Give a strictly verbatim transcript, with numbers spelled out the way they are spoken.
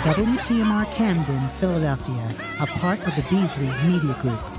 W T M R Camden, Philadelphia, a part of the Beasley Media Group.